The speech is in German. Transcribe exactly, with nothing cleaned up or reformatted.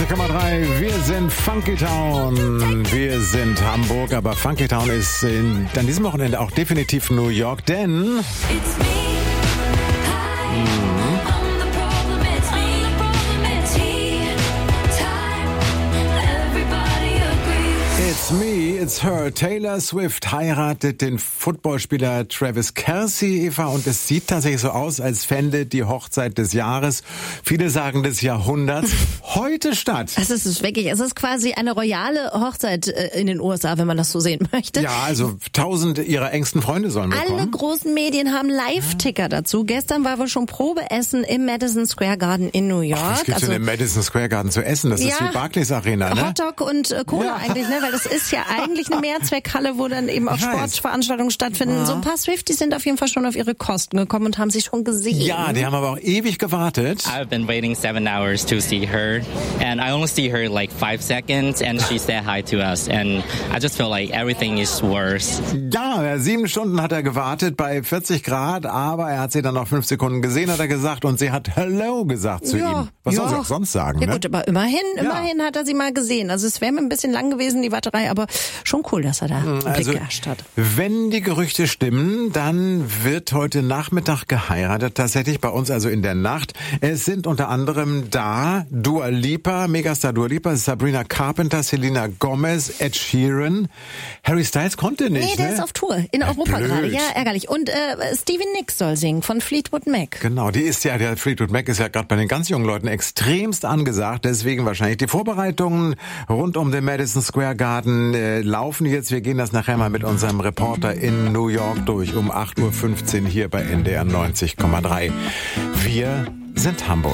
neunzig Komma drei, wir sind Funky Town, wir sind Hamburg, aber Funky Town ist in, an diesem Wochenende auch definitiv New York, denn... It's me, it's her. Taylor Swift heiratet den Footballspieler Travis Kelce, Eva, und es sieht tatsächlich so aus, als fände die Hochzeit des Jahres, viele sagen des Jahrhunderts, heute statt. Es ist wirklich, es ist quasi eine royale Hochzeit in den U S A, wenn man das so sehen möchte. Ja, also tausend ihrer engsten Freunde sollen wir kommen. Alle großen Medien haben Live-Ticker dazu. Gestern war wohl schon Probeessen im Madison Square Garden in New York. Ach, was gibt's also, denn im Madison Square Garden zu essen? Das ja, ist wie Barclays Arena, ne? Hotdog und äh, Cola Ja. eigentlich, ne? Weil das ist ja eigentlich eine Mehrzweckhalle, wo dann eben auch Ich weiß. Sportveranstaltungen stattfinden. Ja. So ein paar Swifties sind auf jeden Fall schon auf ihre Kosten gekommen und haben sich schon gesehen. Ja, die haben aber auch ewig gewartet. I've been waiting seven hours to see her, and I only see her like five seconds, and she said hi to us, and I just feel like everything is worse. Ja, sieben Stunden hat er gewartet bei vierzig Grad, aber er hat sie dann noch fünf Sekunden gesehen, hat er gesagt, und sie hat Hello gesagt zu Ja, ihm. Was ja. soll sie auch sonst sagen, Ja ne? gut, aber immerhin, Ja. immerhin hat er sie mal gesehen. Also es wäre mir ein bisschen lang gewesen, die Warterei, aber schon cool, dass er da einen Blick Also, geherrscht hat. wenn die Gerüchte stimmen, dann wird heute Nachmittag geheiratet, tatsächlich bei uns also in der Nacht. Es sind unter anderem da Dua Lipa, Megastar Dua Lipa, Sabrina Carpenter, Selena Gomez, Ed Sheeran. Harry Styles konnte nicht, Nee, der ne? ist auf Tour in Europa blöd. gerade. Ja, ärgerlich. Und äh, Stevie Nicks soll singen von Fleetwood Mac. Genau, die ist ja, der Fleetwood Mac ist ja gerade bei den ganz jungen Leuten extremst angesagt, deswegen wahrscheinlich die Vorbereitungen rund um den Madison Square Garden äh, laufen jetzt. Wir gehen das nachher mal mit unserem Reporter in New York durch um acht Uhr fünfzehn hier bei N D R neunzig Komma drei. Wir sind Hamburg.